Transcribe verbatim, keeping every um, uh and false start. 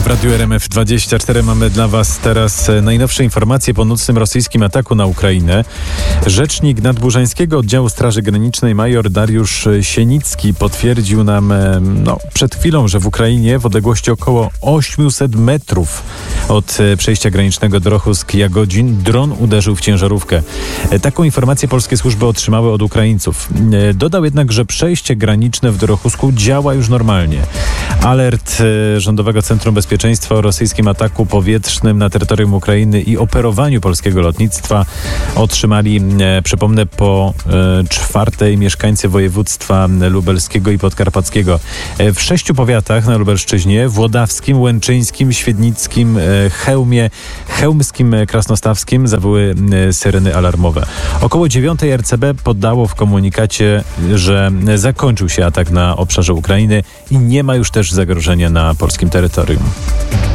W Radiu R M F dwadzieścia cztery mamy dla Was teraz najnowsze informacje po nocnym rosyjskim ataku na Ukrainę. Rzecznik Nadburzańskiego Oddziału Straży Granicznej major Dariusz Sienicki potwierdził nam no, przed chwilą, że w Ukrainie w odległości około osiemset metrów od przejścia granicznego Drochusk-Jagodzin dron uderzył w ciężarówkę. Taką informację polskie służby otrzymały od Ukraińców. Dodał jednak, że przejście graniczne w Drochusku działa już normalnie. Alert Rządowego Centrum Bezpieczeństwa o rosyjskim ataku powietrznym na terytorium Ukrainy i operowaniu polskiego lotnictwa otrzymali, e, przypomnę, po e, czwartej mieszkańcy województwa lubelskiego i podkarpackiego. E, w sześciu powiatach na Lubelszczyźnie: Włodawskim, Łęczyńskim, Świdnickim, e, Chełmie, Chełmskim, Krasnostawskim zawyły e, syreny alarmowe. Około dziewiątej R C B podało w komunikacie, że zakończył się atak na obszarze Ukrainy i nie ma już też zagrożenia na polskim terytorium.